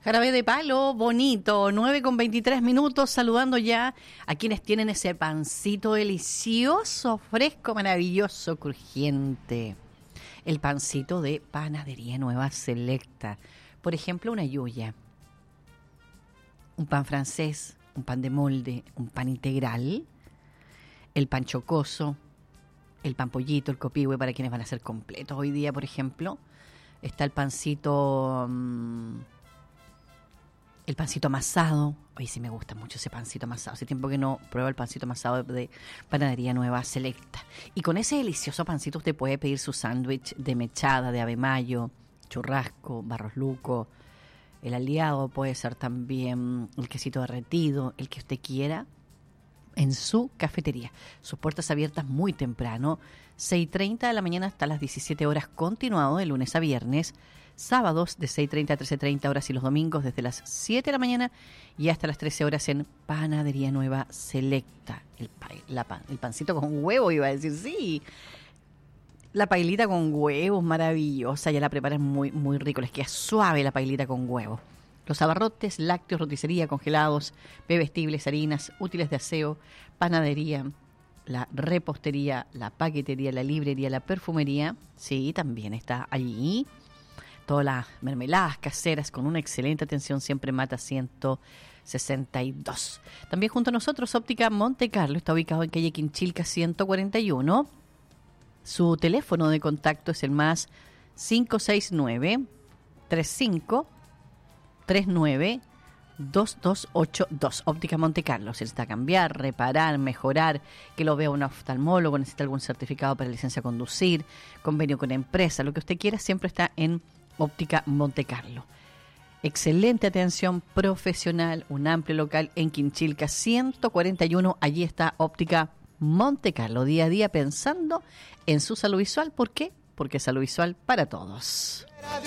Jarabe de palo, bonito, 9:23, saludando ya a quienes tienen ese pancito delicioso, fresco, maravilloso, crujiente. El pancito de Panadería Nueva Selecta. Por ejemplo, una yuya, un pan francés, un pan de molde, un pan integral, el pan chocoso, el pan pollito, el copihue para quienes van a ser completos hoy día, por ejemplo. Está el pancito... El pancito amasado. Hoy sí me gusta mucho ese pancito amasado. Hace tiempo que no pruebo el pancito amasado de Panadería Nueva Selecta. Y con ese delicioso pancito usted puede pedir su sándwich de mechada, de ave mayo, churrasco, barros luco. El aliado puede ser también el quesito derretido, el que usted quiera, en su cafetería. Sus puertas abiertas muy temprano, 6:30 de la mañana hasta las 17 horas, continuado de lunes a viernes. Sábados de 6:30 a 13:30 horas y los domingos desde las 7 de la mañana y hasta las 13 horas en Panadería Nueva Selecta. El pancito con huevo, iba a decir, sí. La pailita con huevos, maravillosa, ya la preparan muy, muy rico. Les queda suave la pailita con huevo. Los abarrotes, lácteos, roticería, congelados, bebestibles, harinas, útiles de aseo, panadería, la repostería, la paquetería, la librería, la perfumería, sí, también está allí. Todas las mermeladas caseras con una excelente atención, siempre Mata 162. También junto a nosotros, Óptica Monte Carlo, está ubicado en calle Quinchilca 141. Su teléfono de contacto es el más 569-3539-2282. Óptica Monte Carlo, se necesita cambiar, reparar, mejorar, que lo vea un oftalmólogo, necesita algún certificado para licencia a conducir, convenio con empresa, lo que usted quiera, siempre está en Óptica Monte Carlo. Excelente atención profesional, un amplio local en Quinchilca 141. Allí está Óptica Monte Carlo, día a día pensando en su salud visual. ¿Por qué? Porque salud visual para todos.